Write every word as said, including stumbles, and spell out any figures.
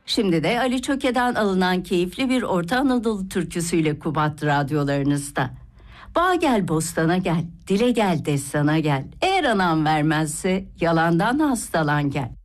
Şimdi de Ali Çöke'den alınan keyifli bir Orta Anadolu türküsüyle Kubat radyolarınızda. Bağ gel bostana gel, dile gel destana gel. Eğer anan vermezse yalandan hastalan gel.